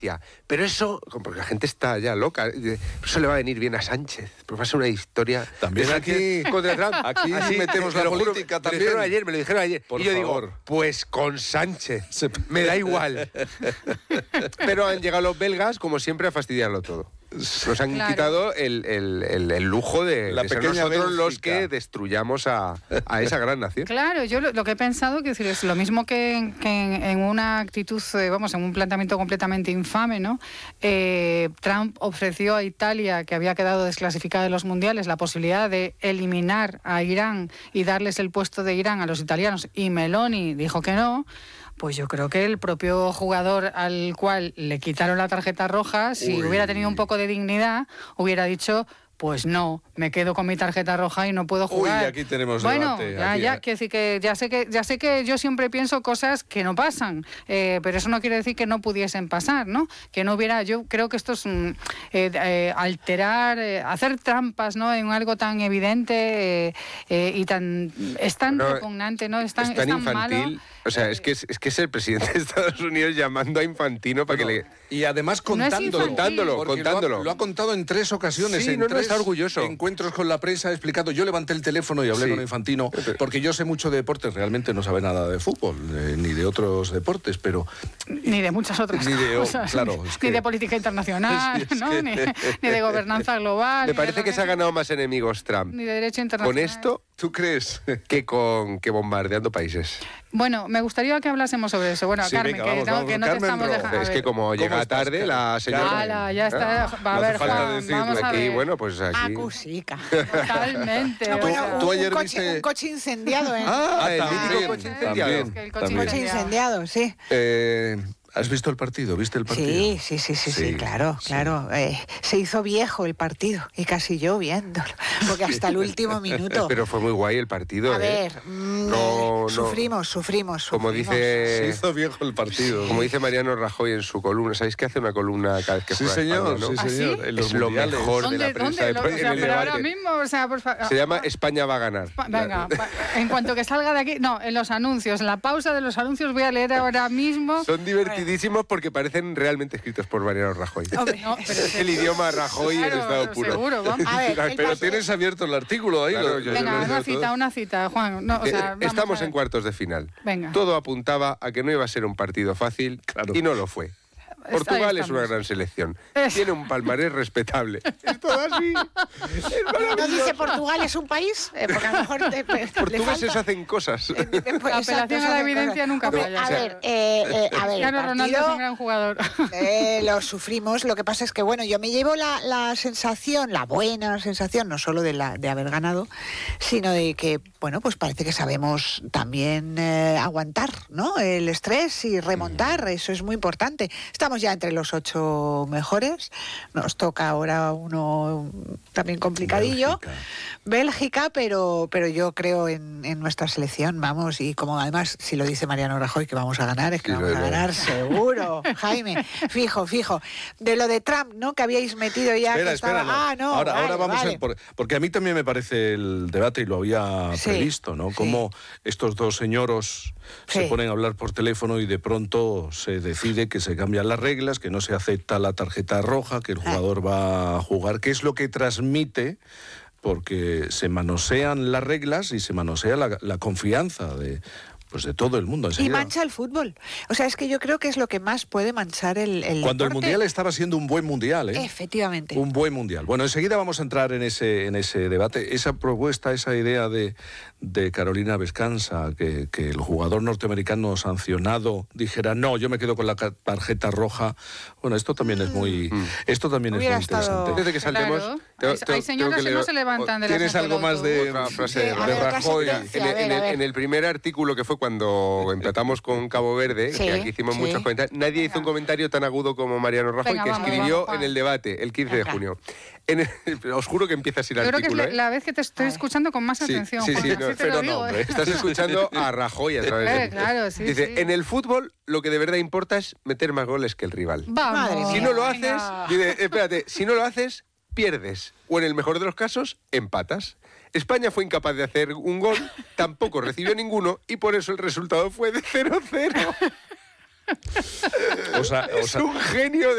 Pero eso, porque la gente está ya loca, eso le va a venir bien a Sánchez, porque va a ser una historia. También aquí contra Trump. Aquí metemos la política también. Me lo dijeron ayer. Por y yo favor. digo, pues con Sánchez, me da igual. Pero han llegado los belgas, como siempre, a fastidiarlo todo. Nos han quitado el lujo de ser nosotros Bélgica, los que destruyamos a esa gran nación. Claro, yo lo que he pensado, que es lo mismo que en una actitud, en un planteamiento completamente infame, ¿no? Trump ofreció a Italia, que había quedado desclasificada de los mundiales, la posibilidad de eliminar a Irán y darles el puesto de Irán a los italianos, y Meloni dijo que no. Pues yo creo que el propio jugador al cual le quitaron la tarjeta roja, si hubiera tenido un poco de dignidad, hubiera dicho, pues no, me quedo con mi tarjeta roja y no puedo jugar. Uy, aquí tenemos debate. Quiero decir que ya sé que yo siempre pienso cosas que no pasan, pero eso no quiere decir que no pudiesen pasar, ¿no? Que no hubiera, yo creo que esto es alterar, hacer trampas, ¿no? En algo tan evidente y es tan repugnante, ¿no? Es tan infantil. Malo. O sea, es que es el presidente de Estados Unidos llamando a Infantino para que le... Y además contándolo. Lo ha contado en 3 ocasiones. Sí, está orgulloso. Encuentros con la prensa, explicando. Yo levanté el teléfono y hablé con Infantino, porque yo sé mucho de deportes, realmente no sabe nada de fútbol, ni de otros deportes, pero... Ni de muchas otras cosas. Claro, ni de política internacional, ¿no? Ni de gobernanza global. Me parece que se ha ganado más enemigos Trump. Ni de derecho internacional. Con esto, ¿tú crees? que bombardeando países. Bueno, me gustaría que hablásemos sobre eso. Bueno, Carmen, venga, vamos, que no te estamos dejando. Es que como llega tarde la señora... ya está. Va a ver, Juan, vamos a ver. Aquí, bueno, pues aquí... Acusica. Totalmente. Tú ayer viste... Un coche incendiado, ¿eh? el mítico coche incendiado. El coche incendiado, sí. ¿Has visto el partido? ¿Viste el partido? Sí, claro. Se hizo viejo el partido y casi yo viéndolo, porque hasta el último minuto. Pero fue muy guay el partido. A ver, sufrimos. Como dice... Se hizo viejo el partido. Como dice Mariano Rajoy en su columna. ¿Sabéis que hace una columna cada vez que juega señor, España, ¿no? Sí, señor. ¿Ah, sí? Es lo mejor de la prensa en el debate. Ahora mismo, por favor. Se llama España va a ganar. Venga, en cuanto que salga de aquí... No, en los anuncios, en la pausa de los anuncios voy a leer ahora mismo... Son divertidísimos porque parecen realmente escritos por Mariano Rajoy. Hombre, no, pero es el idioma Rajoy en estado puro. Seguro, vamos. A ver, pero tienes abierto el artículo ahí. Claro, venga, una cita, Juan. No, estamos en cuartos de final. Venga. Todo apuntaba a que no iba a ser un partido fácil y no lo fue. Portugal es una gran selección. Tiene un palmarés respetable. Es todo así. ¿No dice Portugal es un país? Porque a lo mejor... Portugueses hacen cosas. La apelación a la evidencia nunca falla. A ver, Cristiano Ronaldo es un gran jugador. Lo sufrimos. Lo que pasa es que, bueno, yo me llevo la sensación, la buena sensación, no solo de haber ganado, sino de que, bueno, pues parece que sabemos también aguantar, ¿no? El estrés y remontar. Eso es muy importante. Estamos ya entre los 8 mejores. Nos toca ahora uno también complicadillo. Bélgica, pero yo creo en nuestra selección, vamos, y como además, si lo dice Mariano Rajoy, que vamos a ganar, es que vamos a ganar seguro, Jaime, fijo. De lo de Trump, ¿no? Que habíis metido ya... Espera, no. Ahora vamos a... Porque a mí también me parece el debate, y lo había previsto, ¿no? Como estos dos señoros se ponen a hablar por teléfono y de pronto se decide que se cambian las reglas, que no se acepta la tarjeta roja, que el jugador va a jugar, que es lo que transmite, porque se manosean las reglas y se manosea la confianza de todo el mundo. Y mancha el fútbol. O sea, es que yo creo que es lo que más puede manchar el Cuando deporte. El Mundial estaba siendo un buen Mundial, ¿eh? Efectivamente. Un buen Mundial. Bueno, enseguida vamos a entrar en ese debate. Esa propuesta, esa idea de Carolina Vescanza, que el jugador norteamericano sancionado dijera, no, yo me quedo con la tarjeta roja. Bueno, esto también es muy interesante. Desde que saltemos... Hay señoras que no se levantan de la ¿Tienes algo más de Rajoy? En el primer artículo, que fue cuando empatamos con Cabo Verde, que aquí hicimos muchos comentarios, nadie hizo un comentario tan agudo como Mariano Rajoy, que escribió en el debate el 15 de junio. Os juro que empieza así el artículo. Yo creo que es la vez que te estoy escuchando con más atención. Pero no, hombre. Estás escuchando a Rajoy a través de... Claro, dice, en el fútbol lo que de verdad importa es meter más goles que el rival. Vamos. Si no lo haces, si no lo haces, pierdes. O en el mejor de los casos, empatas. España fue incapaz de hacer un gol, tampoco recibió ninguno, y por eso el resultado fue de 0-0. Es un genio de...